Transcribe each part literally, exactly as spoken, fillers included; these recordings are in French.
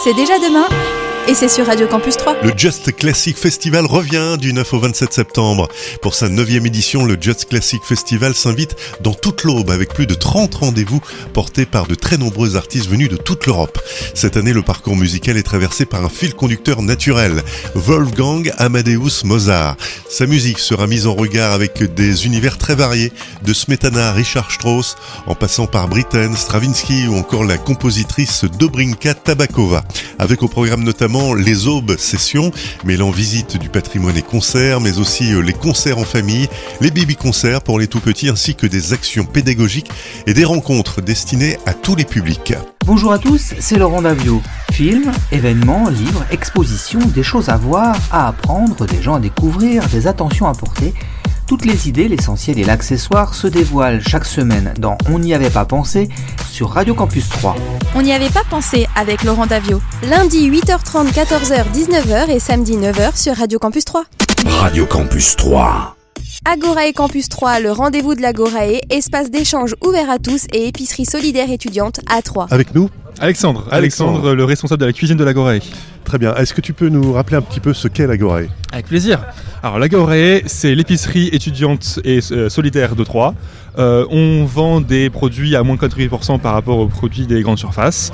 C'est déjà demain et c'est sur Radio Campus trois. Le Just Classic Festival revient du neuf au vingt-sept septembre. Pour sa neuvième édition, le Just Classic Festival s'invite dans toute l'Aube avec plus de trente rendez-vous portés par de très nombreux artistes venus de toute l'Europe. Cette année, le parcours musical est traversé par un fil conducteur naturel, Wolfgang Amadeus Mozart. Sa musique sera mise en regard avec des univers très variés, de Smetana à Richard Strauss, en passant par Britten, Stravinsky ou encore la compositrice Dobrinka Tabakova. Avec au programme notamment les Aubes Sessions, mêlant visite du patrimoine et concerts, mais aussi les concerts en famille, les baby-concerts pour les tout-petits, ainsi que des actions pédagogiques et des rencontres destinées à tous les publics. Bonjour à tous, c'est Laurent Davio. Films, événements, livres, expositions, des choses à voir, à apprendre, des gens à découvrir, des attentions à porter. Toutes les idées, l'essentiel et l'accessoire se dévoilent chaque semaine dans On n'y avait pas pensé sur Radio Campus trois. On n'y avait pas pensé avec Laurent Davio. Lundi huit heures trente, quatorze heures, dix-neuf heures et samedi neuf heures sur Radio Campus trois. Radio Campus trois. Agorae Campus trois, le rendez-vous de l'Agorae, espace d'échange ouvert à tous et épicerie solidaire étudiante à Troyes. Avec nous Alexandre, Alexandre, Alexandre, le responsable de la cuisine de l'Agorae. Très bien. Est-ce que tu peux nous rappeler un petit peu ce qu'est l'Agorae ? Avec plaisir. Alors l'Agorae, c'est l'épicerie étudiante et euh, solidaire de Troyes. Euh, on vend des produits à moins de quatre-vingt-dix pour cent par rapport aux produits des grandes surfaces.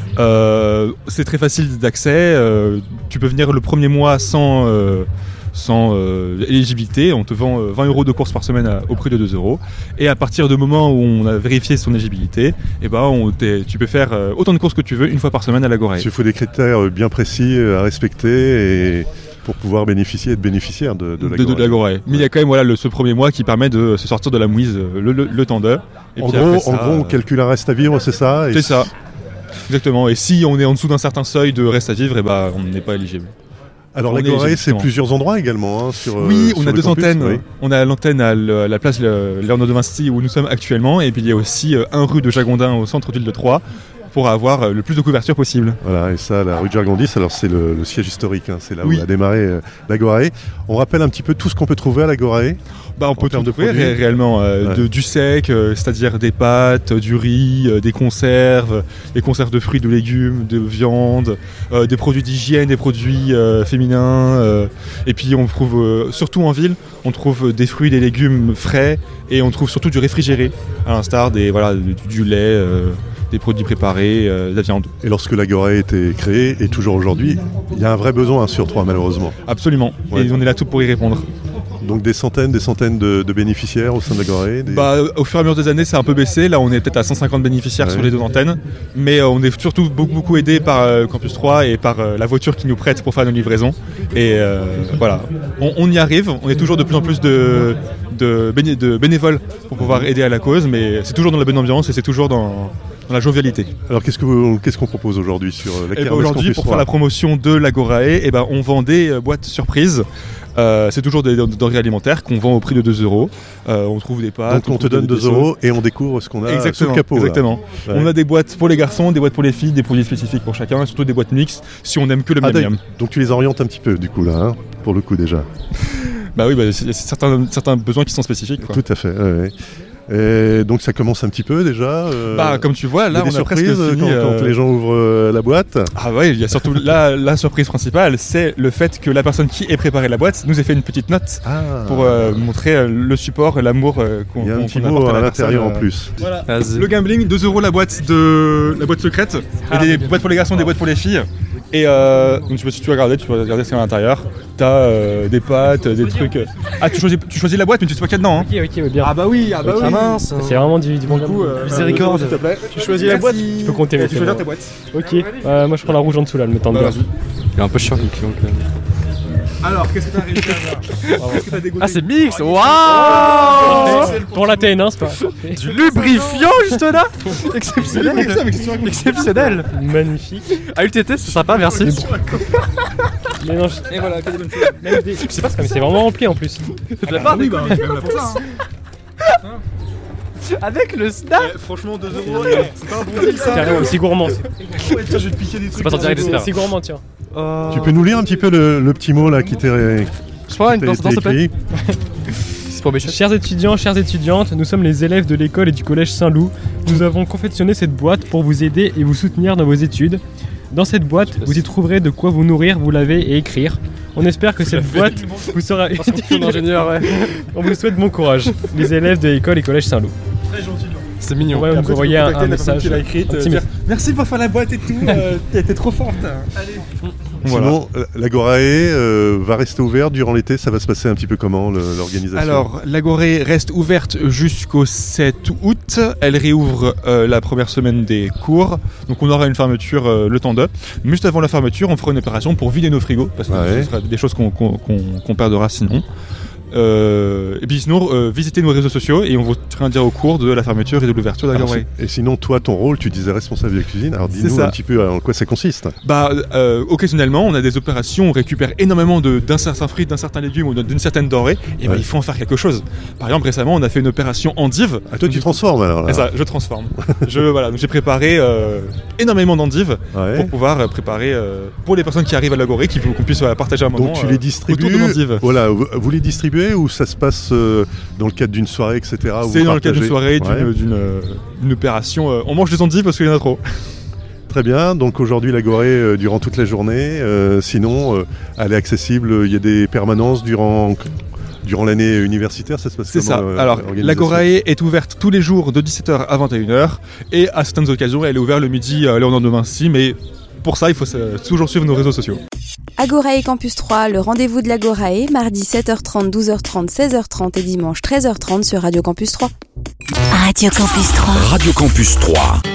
Euh, c'est très facile d'accès. Euh, tu peux venir le premier mois sans... Euh, sans euh, éligibilité, on te vend euh, vingt euros de course par semaine à, au prix de deux euros. Et à partir du moment où on a vérifié son éligibilité, eh ben on tu peux faire euh, autant de courses que tu veux une fois par semaine à l'Agorae. Il faut des critères bien précis à respecter et pour pouvoir bénéficier, être bénéficiaire de, de l'Agorae. De, de l'Agorae. Mais il y a quand même voilà, le, ce premier mois qui permet de se sortir de la mouise le, le, le temps d'heure. En gros, ça, en gros, on calcule un reste à vivre, c'est ça et C'est ça, exactement. Et si on est en dessous d'un certain seuil de reste à vivre, eh ben, on n'est pas éligible. Alors l'Agorae, c'est plusieurs endroits également hein, sur Oui, sur on a deux campus, antennes. Oui. On a l'antenne à la place Léonard de Vinci où nous sommes actuellement, et puis il y a aussi un rue de Jagondin au centre-ville de Troyes pour avoir le plus de couverture possible. Voilà, et ça, la rue de Jargondis, alors c'est le, le siège historique, hein, c'est là oui. où a démarré euh, l'Agorae. On rappelle un petit peu tout ce qu'on peut trouver à l'Agorae. Bah, on peut tout trouver ré- réellement, euh, ouais. de, du sec, euh, c'est-à-dire des pâtes, du riz, euh, des conserves, des conserves de fruits, de légumes, de viande, euh, des produits d'hygiène, des produits euh, féminins. Euh, et puis on trouve, euh, surtout en ville, on trouve des fruits, des légumes frais, et on trouve surtout du réfrigéré, à l'instar des, voilà, du, du lait, euh, des produits préparés, euh, de la viande. Et lorsque l'Agorae a été créée, et toujours aujourd'hui, il y a un vrai besoin hein, sur Troyes malheureusement. Absolument, ouais. Et on est là tout pour y répondre. Donc des centaines, des centaines de, de bénéficiaires au sein de l'Agorae des... bah, Au fur et à mesure des années, c'est un peu baissé. Là, on est peut-être à cent cinquante bénéficiaires ouais. sur les deux antennes. Mais euh, on est surtout beaucoup, beaucoup aidé par euh, Campus trois et par euh, la voiture qui nous prête pour faire nos livraisons. Et euh, voilà, on, on y arrive. On est toujours de plus en plus de, de, béné- de bénévoles pour pouvoir aider à la cause. Mais c'est toujours dans la bonne ambiance et c'est toujours dans... dans la jovialité. Alors qu'est-ce, que vous, qu'est-ce qu'on propose aujourd'hui sur la eh ben Aujourd'hui, pour faire la promotion de l'Agorae, eh ben, on vend des boîtes surprises. Euh, c'est toujours des denrées alimentaires qu'on vend au prix de deux euros. Euh, on trouve des pâtes. Donc on, on te donne deux euros et on découvre ce qu'on a exactement, sous le capot. Exactement. Ouais. On a des boîtes pour les garçons, des boîtes pour les filles, des produits spécifiques pour chacun, et surtout des boîtes mixtes si on n'aime que le ah, miam miam. Donc tu les orientes un petit peu du coup là, hein, pour le coup déjà. Bah oui, bah, il y a certains, certains besoins qui sont spécifiques. Quoi. Tout à fait. Ouais, ouais. Et donc ça commence un petit peu déjà. Euh, bah comme tu vois, là on a presque fini. Quand, euh... quand les gens ouvrent euh, la boîte. Ah ouais, il y a surtout la, la surprise principale, c'est le fait que la personne qui ait préparé la boîte nous ait fait une petite note ah. pour euh, montrer euh, le support et l'amour euh, qu'on, il y a un qu'on, petit qu'on mot apporte à, à la l'intérieur personne, en plus. Voilà. Le gambling, deux euros la boîte de la boîte secrète, ah, et des boîtes pour les garçons, des boîtes pour les filles. Et euh, donc je sais pas si tu vas regarder, tu vas regarder ce qu'il y a à l'intérieur. T'as euh, des pâtes, des trucs. Ah tu choisis, tu choisis la boîte mais tu sais pas qu'il y a dedans. Hein. Ok ok bien. Ah bah oui, ah bah okay. oui. Mince. C'est vraiment du, du bon coup. Euh, miséricorde. S'il te plaît. Tu choisis la boîte. Tu peux compter. Tu choisis ta boîte. Ok. Euh, moi je prends la rouge en dessous là, le temps de. Il est un peu chiant le client quand même. Alors, qu'est-ce que t'as réussi à avoir? Qu'est-ce que t'as dégoûté? Ah, c'est mix! Waouh! Pour la T N un, c'est pas du lubrifiant, juste là! Exceptionnel! Exceptionnel! Magnifique! A U T T, c'est sympa, merci! Mais non, je... Et voilà, que des bonnes choses. Même des... Je sais pas, c'est, comme... c'est vraiment rempli en plus. Ça te plaît pas? Oui, bah, c'est même là pour ça. Hein. Avec le snap eh, franchement deux euros, c'est pas un bon deal ça. Carrément aussi gourmand. C'est... Ouais, tiens, je vais te piquer des trucs. C'est pas sortir des aussi gourmand, tiens. Euh... Tu peux nous lire un petit peu le, le petit mot là qui t'est. Je crois une pince dans ce plaît. C'est pour Béchette. Chers étudiants, chères étudiantes, nous sommes les élèves de l'école et du collège Saint-Loup. Nous avons confectionné cette boîte pour vous aider et vous soutenir dans vos études. Dans cette boîte, vous y trouverez de quoi vous nourrir, vous laver et écrire. On espère que cette boîte vous sera utile. Ingénieur, ouais. On vous souhaite bon courage, les élèves de l'école et collège Saint-Loup. Très gentil. C'est mignon. On va nous envoyer un, un message. Qui écrite, Un petit euh, message. merci pour faire la boîte et tout. euh, t'es, t'es trop forte. Allez. Voilà. Sinon, euh, l'Agorae euh, va rester ouverte durant l'été. Ça va se passer un petit peu comment le- l'organisation? Alors, l'Agorae reste ouverte jusqu'au sept août. Elle réouvre euh, la première semaine des cours. Donc, on aura une fermeture euh, le temps de. Juste avant la fermeture, on fera une opération pour vider nos frigos. Parce que Ouais. ce sera des choses qu'on, qu'on, qu'on, qu'on perdra sinon. Euh, et puis sinon, euh, visitez nos réseaux sociaux et on vous tiendra dire au cours de la fermeture et de l'ouverture de Alors, l'Agorae. si- et sinon, toi, ton rôle, tu disais responsable de cuisine. Alors, C'est dis-nous ça. un petit peu en quoi ça consiste. Bah, euh, occasionnellement, on a des opérations, on récupère énormément de, d'un certain fruit, d'un certain légume ou d'une certaine denrée, et bah, Ouais. il faut en faire quelque chose. Par exemple, récemment, on a fait une opération endive. Ah, toi, tu transformes alors là. C'est ça, je transforme. je, voilà, donc j'ai préparé euh, énormément d'endives Ouais. pour pouvoir euh, préparer euh, pour les personnes qui arrivent à l'Agorae, qui, qu'on puisse euh, partager un moment. Donc, tu euh, les distribues. autour de l'endive. Voilà, vous, vous les distribuez ou ça se passe euh, dans le cadre d'une soirée, et cetera où C'est vous dans le cadre d'une partagez soirée, d'une, Ouais. d'une, euh, d'une opération. euh, on mange des endives parce qu'il y en a trop. Très bien, donc aujourd'hui l'Agorae euh, durant toute la journée, euh, sinon euh, elle est accessible, il y a des permanences durant, durant l'année universitaire, ça se passe C'est comment, ça. euh, Alors, l'organisation l'Agorae est ouverte tous les jours de dix-sept heures à vingt et une heures et à certaines occasions, elle est ouverte le midi à Léonard de Vinci, mais pour ça, il faut euh, toujours suivre nos réseaux sociaux. Agorae Campus trois, le rendez-vous de l'Agorae, mardi sept heures trente, douze heures trente, seize heures trente et dimanche treize heures trente sur Radio Campus trois. Radio Campus trois. Radio Campus trois.